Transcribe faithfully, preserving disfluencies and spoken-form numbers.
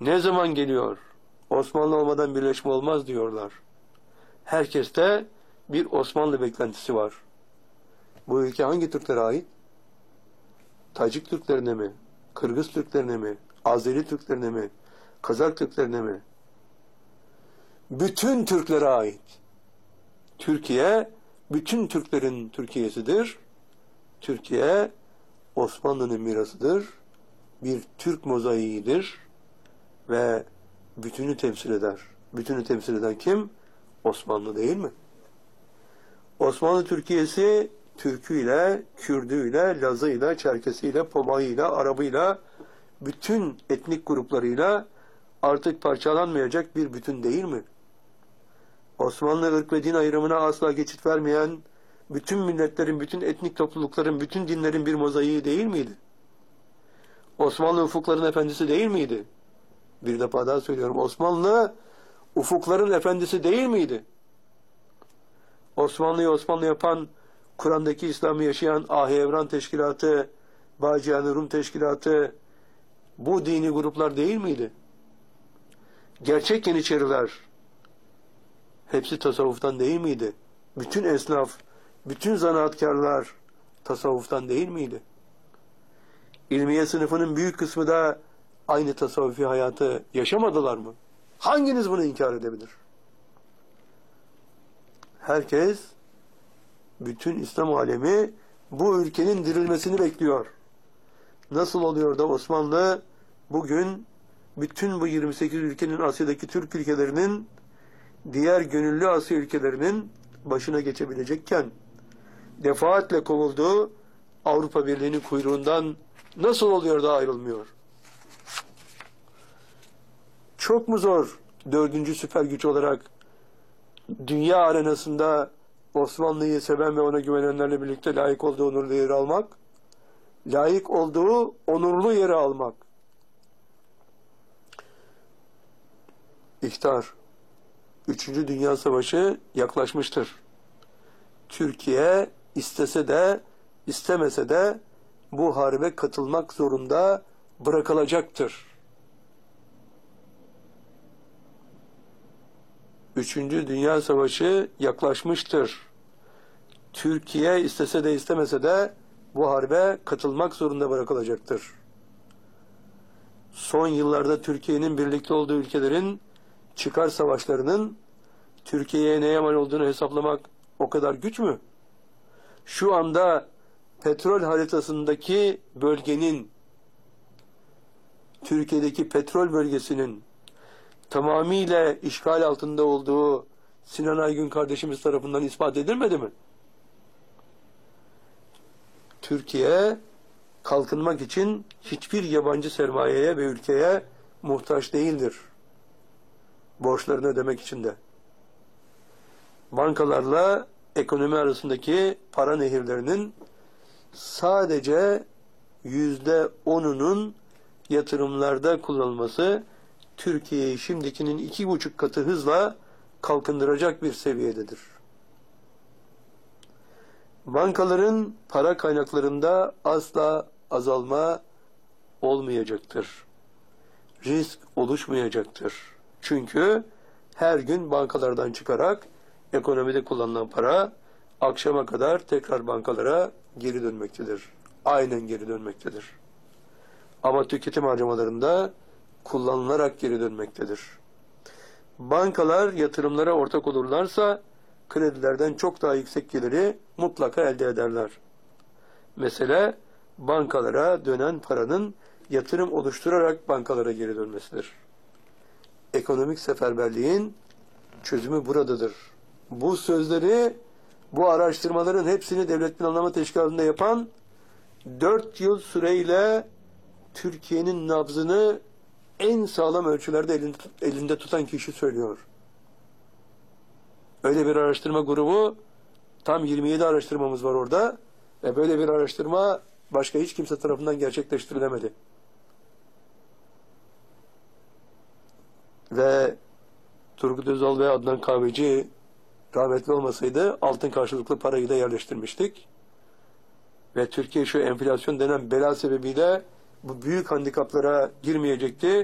Ne zaman geliyor? Osmanlı olmadan birleşme olmaz diyorlar. Herkeste bir Osmanlı beklentisi var. Bu ülke hangi Türklere ait? Tacik Türklerine mi? Kırgız Türklerine mi? Azeri Türklerine mi? Kazak Türklerine mi? Bütün Türklere ait. Türkiye, bütün Türklerin Türkiye'sidir. Türkiye, Osmanlı'nın mirasıdır. Bir Türk mozaiğidir. Ve bütünü temsil eder. Bütünü temsil eden kim? Osmanlı değil mi? Osmanlı Türkiye'si Türküyle, Kürdüyle, Lazıyla, Çerkesiyle, Pomayıyla, Arabıyla, bütün etnik gruplarıyla artık parçalanmayacak bir bütün değil mi? Osmanlı ırk ve din ayrımına asla geçit vermeyen, bütün milletlerin, bütün etnik toplulukların, bütün dinlerin bir mozaiği değil miydi? Osmanlı ufukların efendisi değil miydi? Bir defa daha söylüyorum, Osmanlı ufukların efendisi değil miydi? Osmanlı'yı Osmanlı yapan, Kur'an'daki İslam'ı yaşayan Ahi Evran Teşkilatı, Bağcıyan Rum Teşkilatı, bu dini gruplar değil miydi? Gerçek Yeniçeriler, hepsi tasavvuftan değil miydi? Bütün esnaf, bütün zanaatkarlar tasavvuftan değil miydi? İlmiye sınıfının büyük kısmı da aynı tasavvufi hayatı yaşamadılar mı? Hanginiz bunu inkar edebilir? Herkes, bütün İslam alemi bu ülkenin dirilmesini bekliyor. Nasıl oluyor da Osmanlı bugün bütün bu yirmi sekiz ülkenin, Asya'daki Türk ülkelerinin, diğer gönüllü Asya ülkelerinin başına geçebilecekken defaatle kovulduğu Avrupa Birliği'nin kuyruğundan nasıl oluyor da ayrılmıyor? Çok mu zor dördüncü süper güç olarak dünya arenasında Osmanlı'yı seven ve ona güvenenlerle birlikte layık olduğu onurlu yeri almak? Layık olduğu onurlu yeri almak. İhtar. Üçüncü Dünya Savaşı yaklaşmıştır. Türkiye istese de istemese de bu harbe katılmak zorunda bırakılacaktır. Üçüncü Dünya Savaşı yaklaşmıştır. Türkiye istese de istemese de bu harbe katılmak zorunda bırakılacaktır. Son yıllarda Türkiye'nin birlikte olduğu ülkelerin çıkar savaşlarının Türkiye'ye neye mal olduğunu hesaplamak o kadar güç mü? Şu anda petrol haritasındaki bölgenin, Türkiye'deki petrol bölgesinin tamamıyla işgal altında olduğu Sinan Aygün kardeşimiz tarafından ispat edilmedi mi? Türkiye kalkınmak için hiçbir yabancı sermayeye ve ülkeye muhtaç değildir. Borçlarını ödemek için de. Bankalarla ekonomi arasındaki para nehirlerinin sadece yüzde onunun yatırımlarda kullanılması Türkiye'yi şimdikinin iki buçuk katı hızla kalkındıracak bir seviyededir. Bankaların para kaynaklarında asla azalma olmayacaktır. Risk oluşmayacaktır. Çünkü her gün bankalardan çıkarak ekonomide kullanılan para akşama kadar tekrar bankalara geri dönmektedir. Aynen geri dönmektedir. Ama tüketim harcamalarında kullanılarak geri dönmektedir. Bankalar yatırımlara ortak olurlarsa kredilerden çok daha yüksek geliri mutlaka elde ederler. Mesele bankalara dönen paranın yatırım oluşturarak bankalara geri dönmesidir. Ekonomik seferberliğin çözümü buradadır. Bu sözleri, bu araştırmaların hepsini Devlet Planlama Teşkilatı'nda yapan, dört yıl süreyle Türkiye'nin nabzını en sağlam ölçülerde elinde, elinde tutan kişi söylüyor. Öyle bir araştırma grubu, tam yirmi yedi araştırmamız var orada ve böyle bir araştırma başka hiç kimse tarafından gerçekleştirilemedi. Ve Turgut Özal ve Adnan Kahveci rahmetli olmasaydı altın karşılıklı parayı da yerleştirmiştik. Ve Türkiye şu enflasyon denen bela sebebiyle bu büyük handikaplara girmeyecekti.